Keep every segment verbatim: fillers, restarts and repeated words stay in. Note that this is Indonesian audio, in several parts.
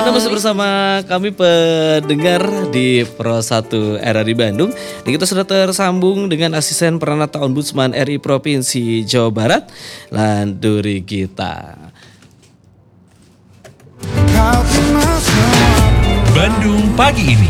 Anda masih bersama kami pendengar di Pro satu R R I Bandung. Dan kita sudah tersambung dengan asisten peranata Ombudsman R I Provinsi Jawa Barat, Landuri Gita. Bandung pagi ini.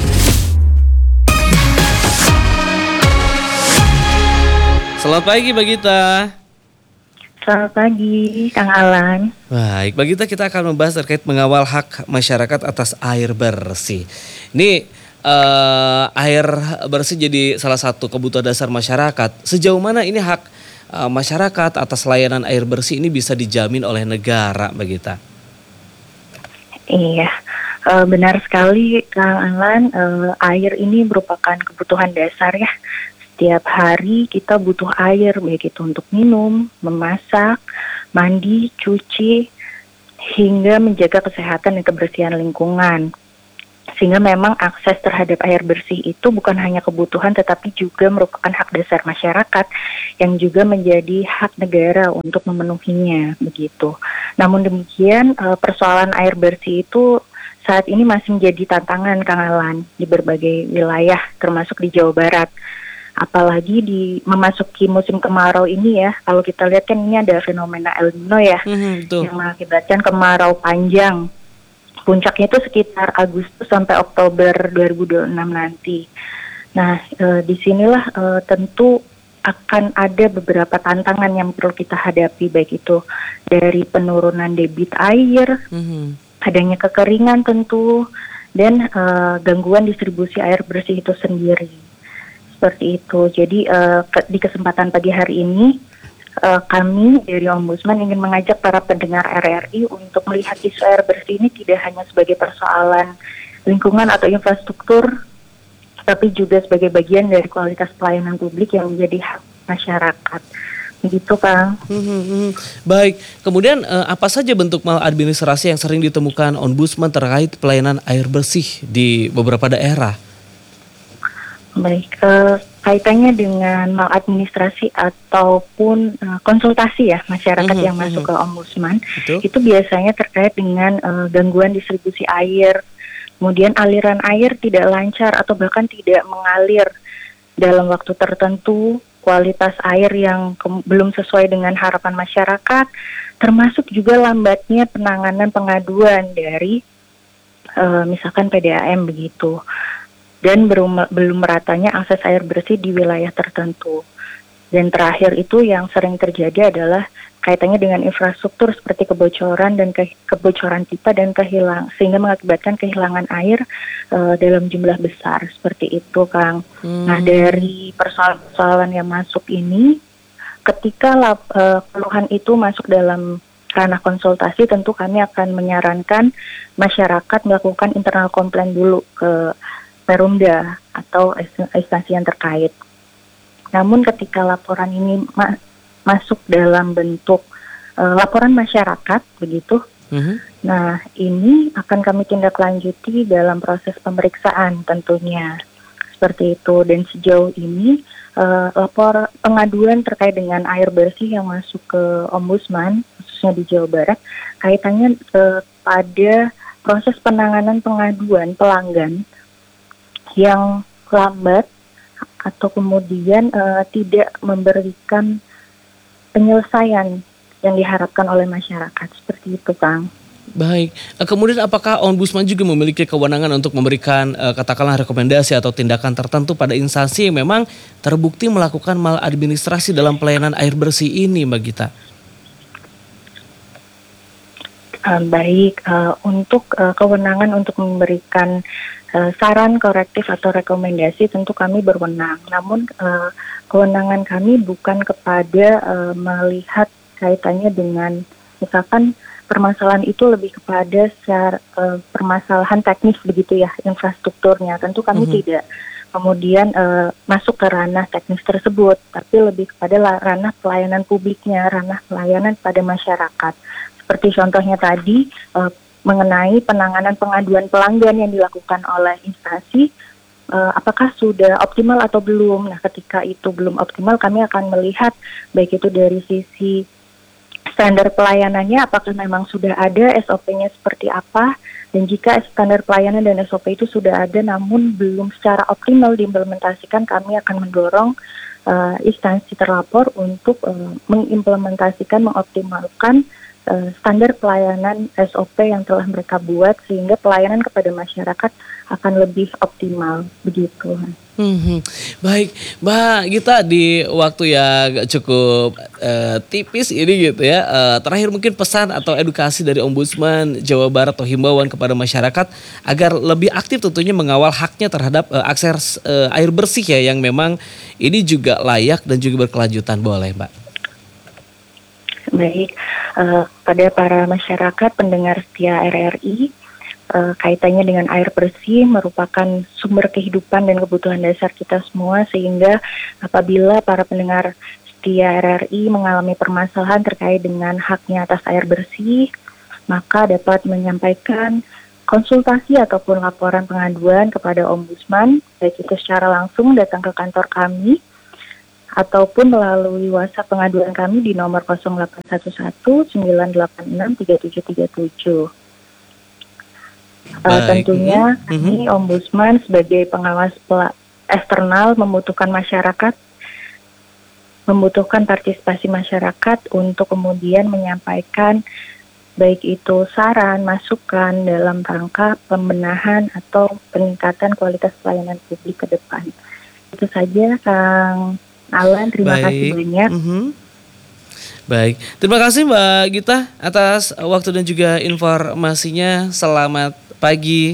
Selamat pagi Mbak Gita. Selamat pagi, Kang Alan. Baik, Mbak Gita, kita akan membahas terkait mengawal hak masyarakat atas air bersih. Ini uh, air bersih jadi salah satu kebutuhan dasar masyarakat. Sejauh mana ini hak uh, masyarakat atas layanan air bersih ini bisa dijamin oleh negara, Mbak Gita? Iya, uh, benar sekali, Kang Alan. Uh, air ini merupakan kebutuhan dasar ya. Setiap hari kita butuh air, baik itu untuk minum, memasak, mandi, cuci, hingga menjaga kesehatan dan kebersihan lingkungan. Sehingga memang akses terhadap air bersih itu bukan hanya kebutuhan tetapi juga merupakan hak dasar masyarakat yang juga menjadi hak negara untuk memenuhinya, begitu. Namun demikian, persoalan air bersih itu saat ini masih menjadi tantangan, Kang Alan, di berbagai wilayah termasuk di Jawa Barat. Apalagi di memasuki musim kemarau ini ya, kalau kita lihat kan ini ada fenomena El Nino ya, mm-hmm, yang mengakibatkan kemarau panjang. Puncaknya itu sekitar Agustus sampai Oktober dua ribu dua puluh enam nanti. Nah, e, disinilah e, tentu akan ada beberapa tantangan yang perlu kita hadapi, baik itu dari penurunan debit air, mm-hmm. adanya kekeringan tentu, dan e, gangguan distribusi air bersih itu sendiri. Seperti itu. Jadi uh, ke, di kesempatan pagi hari ini uh, kami dari Ombudsman ingin mengajak para pendengar R R I untuk melihat isu air bersih ini tidak hanya sebagai persoalan lingkungan atau infrastruktur, tapi juga sebagai bagian dari kualitas pelayanan publik yang menjadi hak masyarakat. Begitu, Kang. Hmm, hmm, hmm. Baik. Kemudian uh, apa saja bentuk maladministrasi yang sering ditemukan Ombudsman terkait pelayanan air bersih di beberapa daerah? Baik, uh, kaitannya dengan maladministrasi ataupun uh, konsultasi ya masyarakat mm-hmm, yang masuk mm-hmm. ke Ombudsman, Betul. Itu biasanya terkait dengan uh, gangguan distribusi air, kemudian aliran air tidak lancar atau bahkan tidak mengalir dalam waktu tertentu, kualitas air yang ke- belum sesuai dengan harapan masyarakat, termasuk juga lambatnya penanganan pengaduan dari uh, misalkan P D A M begitu. Dan belum, belum meratanya akses air bersih di wilayah tertentu. Dan terakhir itu yang sering terjadi adalah kaitannya dengan infrastruktur seperti kebocoran dan ke, kebocoran pipa dan kehilang sehingga mengakibatkan kehilangan air uh, dalam jumlah besar seperti itu, Kang. Hmm. Nah, dari persoalan-persoalan yang masuk ini, ketika lap, uh, keluhan itu masuk dalam ranah konsultasi, tentu kami akan menyarankan masyarakat melakukan internal komplain dulu ke Perumda atau instansi yang terkait. Namun ketika laporan ini ma- masuk dalam bentuk uh, laporan masyarakat begitu, mm-hmm. nah ini akan kami tindak lanjuti dalam proses pemeriksaan tentunya seperti itu. Dan sejauh ini uh, lapor pengaduan terkait dengan air bersih yang masuk ke Ombudsman khususnya di Jawa Barat kaitannya uh, pada proses penanganan pengaduan pelanggan yang lambat atau kemudian uh, tidak memberikan penyelesaian yang diharapkan oleh masyarakat. Seperti itu, Kang. Baik. Kemudian apakah Ombudsman juga memiliki kewenangan untuk memberikan uh, katakanlah rekomendasi atau tindakan tertentu pada instansi yang memang terbukti melakukan maladministrasi dalam pelayanan air bersih ini, Mbak Gita? Uh, baik, uh, untuk uh, kewenangan untuk memberikan uh, saran korektif atau rekomendasi tentu kami berwenang. Namun uh, kewenangan kami bukan kepada uh, melihat kaitannya dengan misalkan permasalahan itu lebih kepada secara, uh, permasalahan teknis begitu ya, infrastrukturnya. Tentu kami mm-hmm. tidak kemudian uh, masuk ke ranah teknis tersebut, tapi lebih kepada ranah pelayanan publiknya, ranah pelayanan pada masyarakat. Seperti contohnya tadi uh, mengenai penanganan pengaduan pelanggan yang dilakukan oleh instansi, uh, apakah sudah optimal atau belum. Nah, ketika itu belum optimal, kami akan melihat baik itu dari sisi standar pelayanannya, apakah memang sudah ada S O P-nya seperti apa, Dan jika standar pelayanan dan S O P itu sudah ada namun belum secara optimal diimplementasikan, kami akan mendorong uh, instansi terlapor untuk uh, mengimplementasikan, mengoptimalkan uh, standar pelayanan S O P yang telah mereka buat sehingga pelayanan kepada masyarakat akan lebih optimal begitu. Hmm, baik, Mbak Gita, di waktu yang cukup uh, tipis ini gitu ya, uh, terakhir mungkin pesan atau edukasi dari Ombudsman Jawa Barat atau himbauan kepada masyarakat agar lebih aktif tentunya mengawal haknya terhadap uh, akses uh, air bersih ya, yang memang ini juga layak dan juga berkelanjutan, boleh Mbak? Baik, uh, pada para masyarakat pendengar setia R R I, Uh, kaitannya dengan air bersih merupakan sumber kehidupan dan kebutuhan dasar kita semua, sehingga apabila para pendengar setia R R I mengalami permasalahan terkait dengan haknya atas air bersih, maka dapat menyampaikan konsultasi ataupun laporan pengaduan kepada Ombudsman, baik itu secara langsung datang ke kantor kami ataupun melalui WhatsApp pengaduan kami di nomor nol delapan satu satu sembilan delapan enam tiga tujuh tiga tujuh. Uh, tentunya mm-hmm. kami Ombudsman sebagai pengawas pel- eksternal membutuhkan masyarakat, membutuhkan partisipasi masyarakat untuk kemudian menyampaikan baik itu saran, masukan dalam rangka pembenahan atau peningkatan kualitas pelayanan publik ke depan. Itu saja Kang Alan, terima Baik. kasih banyak. Mm-hmm. Baik, terima kasih Mbak Gita atas waktu dan juga informasinya. Selamat pagi.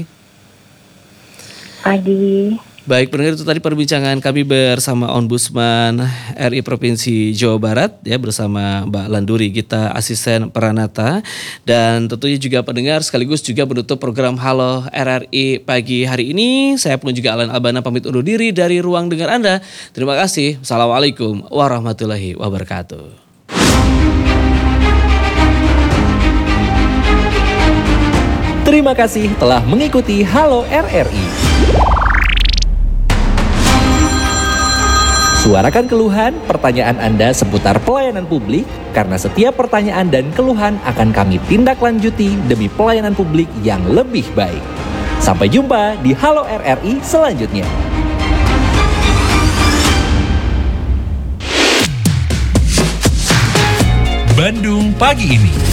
Pagi. Baik, pendengar, itu tadi perbincangan kami bersama Ombudsman R I Provinsi Jawa Barat ya, bersama Mbak Landuri Gita, asisten Pranata. Dan tentunya juga pendengar, sekaligus juga menutup program Halo R R I pagi hari ini. Saya pun juga Alan Albana pamit undur diri dari ruang dengar Anda. Terima kasih. Assalamualaikum warahmatullahi wabarakatuh. Terima kasih telah mengikuti Halo R R I. Suarakan keluhan, pertanyaan Anda seputar pelayanan publik, karena setiap pertanyaan dan keluhan akan kami tindak lanjuti demi pelayanan publik yang lebih baik. Sampai jumpa di Halo R R I selanjutnya. Bandung Pagi Ini.